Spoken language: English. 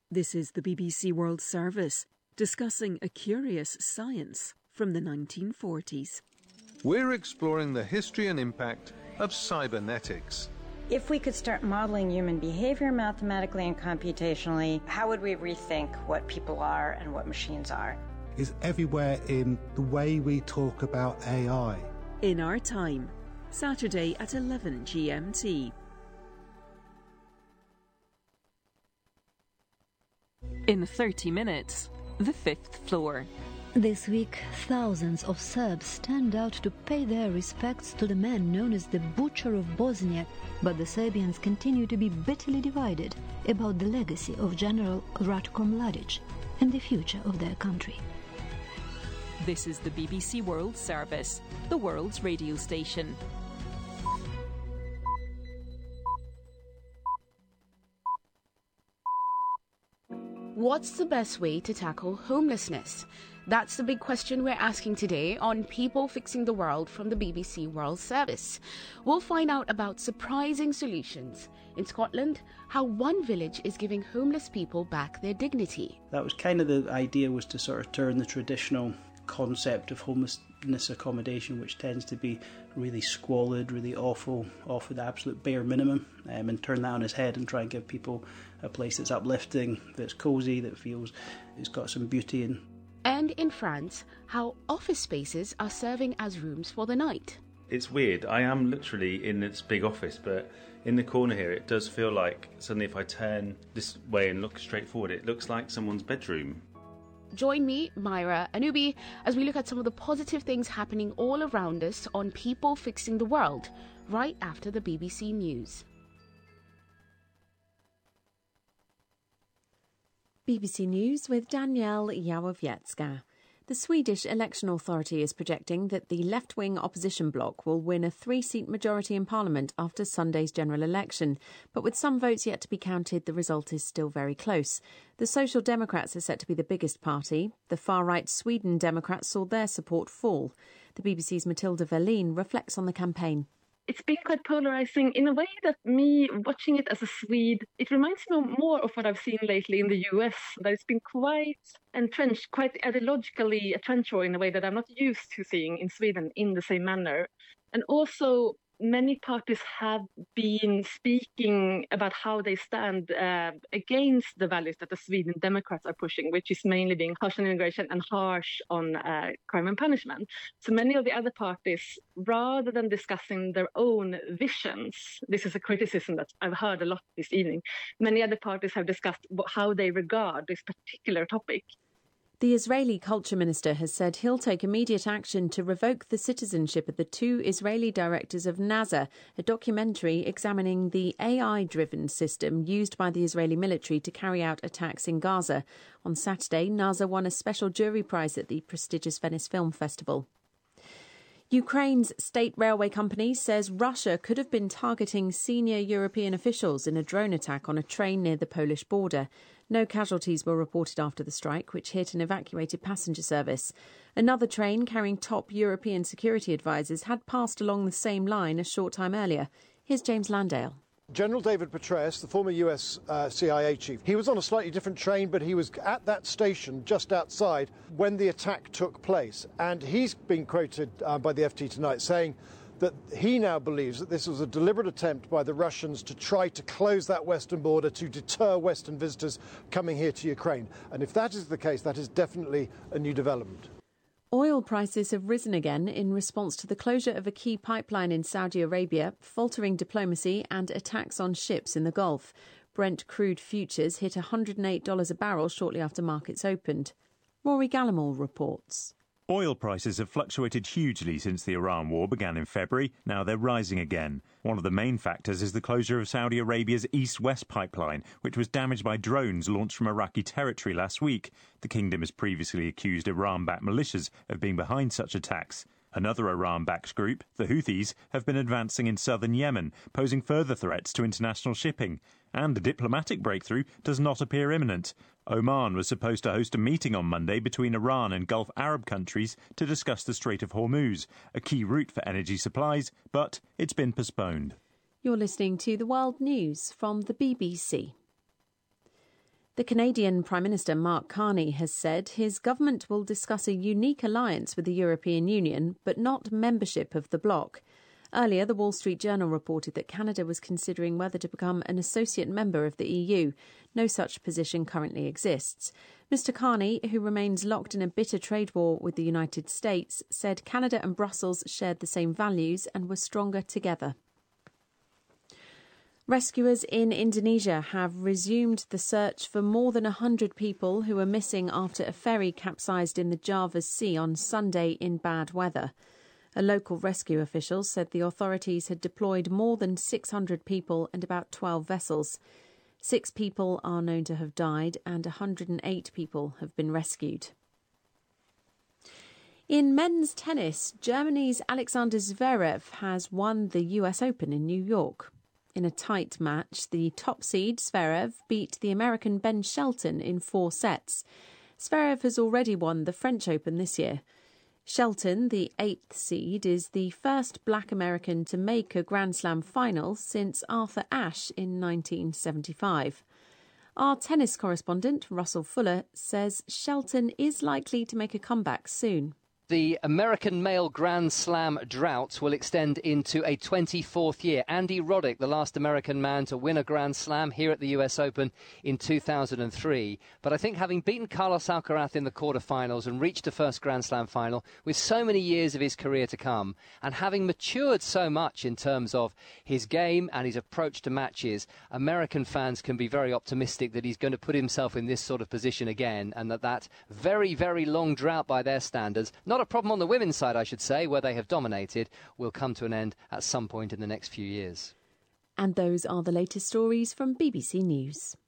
This is the BBC World Service, discussing a curious science from the 1940s. We're exploring the history and impact of cybernetics. If we could start modeling human behavior mathematically and computationally, how would we rethink what people are and what machines are? Is everywhere in the way we talk about AI. In Our Time, Saturday at 11 GMT. In 30 minutes, the fifth floor. This week, thousands of Serbs stand out to pay their respects to the man known as the Butcher of Bosnia, but the Serbians continue to be bitterly divided about the legacy of General Ratko Mladic and the future of their country. This is the BBC World Service, the world's radio station. What's the best way to tackle homelessness? That's the big question we're asking today on People Fixing the World from the BBC World Service. We'll find out about surprising solutions. In Scotland, how one village is giving homeless people back their dignity. That was kind of the idea, was to sort of turn the traditional concept of homelessness accommodation, which tends to be really squalid, really awful, offered the absolute bare minimum, and turn that on its head and try and give people a place that's uplifting, that's cosy, that feels it's got some beauty in. And in France, how office spaces are serving as rooms for the night. It's weird. I am literally in this big office, but in the corner here, it does feel like suddenly if I turn this way and look straight forward, it looks like someone's bedroom. Join me, Myra Anubi, as we look at some of the positive things happening all around us on People Fixing the World, right after the BBC News. BBC News with Danielle Jałowiecka. The Swedish Election Authority is projecting that the left-wing opposition bloc will win a 3-seat majority in Parliament after Sunday's general election. But with some votes yet to be counted, the result is still very close. The Social Democrats are set to be the biggest party. The far-right Sweden Democrats saw their support fall. The BBC's Matilda Verlin reflects on the campaign. It's been quite polarizing in a way that me watching it as a Swede, it reminds me more of what I've seen lately in the US, that it's been quite entrenched, quite ideologically a trench war in a way that I'm not used to seeing in Sweden in the same manner. And also, many parties have been speaking about how they stand against the values that the Sweden Democrats are pushing, which is mainly being harsh on immigration and harsh on crime and punishment. So many of the other parties, rather than discussing their own visions, this is a criticism that I've heard a lot this evening, many other parties have discussed how they regard this particular topic. The Israeli culture minister has said he'll take immediate action to revoke the citizenship of the 2 Israeli directors of NASA, a documentary examining the AI-driven system used by the Israeli military to carry out attacks in Gaza. On Saturday, NASA won a special jury prize at the prestigious Venice Film Festival. Ukraine's state railway company says Russia could have been targeting senior European officials in a drone attack on a train near the Polish border. No casualties were reported after the strike, which hit an evacuated passenger service. Another train carrying top European security advisers had passed along the same line a short time earlier. Here's James Landale. General David Petraeus, the former US CIA chief, he was on a slightly different train, but he was at that station just outside when the attack took place. And he's been quoted by the FT tonight saying that he now believes that this was a deliberate attempt by the Russians to try to close that western border to deter Western visitors coming here to Ukraine. And if that is the case, that is definitely a new development. Oil prices have risen again in response to the closure of a key pipeline in Saudi Arabia, faltering diplomacy and attacks on ships in the Gulf. Brent crude futures hit $108 a barrel shortly after markets opened. Rory Gallimore reports. Oil prices have fluctuated hugely since the Iran war began in February. Now they're rising again. One of the main factors is the closure of Saudi Arabia's East-West pipeline, which was damaged by drones launched from Iraqi territory last week. The kingdom has previously accused Iran-backed militias of being behind such attacks. Another Iran-backed group, the Houthis, have been advancing in southern Yemen, posing further threats to international shipping. And a diplomatic breakthrough does not appear imminent. Oman was supposed to host a meeting on Monday between Iran and Gulf Arab countries to discuss the Strait of Hormuz, a key route for energy supplies, but it's been postponed. You're listening to the World News from the BBC. The Canadian Prime Minister Mark Carney has said his government will discuss a unique alliance with the European Union, but not membership of the bloc. Earlier, the Wall Street Journal reported that Canada was considering whether to become an associate member of the EU. No such position currently exists. Mr Carney, who remains locked in a bitter trade war with the United States, said Canada and Brussels shared the same values and were stronger together. Rescuers in Indonesia have resumed the search for more than 100 people who were missing after a ferry capsized in the Java Sea on Sunday in bad weather. A local rescue official said the authorities had deployed more than 600 people and about 12 vessels. 6 people are known to have died and 108 people have been rescued. In men's tennis, Germany's Alexander Zverev has won the US Open in New York. In a tight match, the top seed, Zverev, beat the American Ben Shelton in 4 sets. Zverev has already won the French Open this year. Shelton, the 8th seed, is the first black American to make a Grand Slam final since Arthur Ashe in 1975. Our tennis correspondent, Russell Fuller, says Shelton is likely to make a comeback soon. The American male Grand Slam drought will extend into a 24th year. Andy Roddick, the last American man to win a Grand Slam here at the US Open in 2003. But I think having beaten Carlos Alcaraz in the quarterfinals and reached a first Grand Slam final with so many years of his career to come, and having matured so much in terms of his game and his approach to matches, American fans can be very optimistic that he's going to put himself in this sort of position again, and that very, very long drought by their standards, not a problem on the women's side, I should say, where they have dominated, will come to an end at some point in the next few years. And those are the latest stories from BBC News.